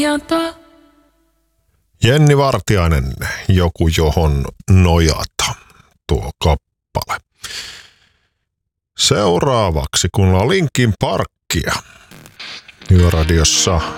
Jenni Vartiainen, joku johon nojata, tuo kappale. Seuraavaksi kuunnellaan Linkin Parkia. Yöradiossa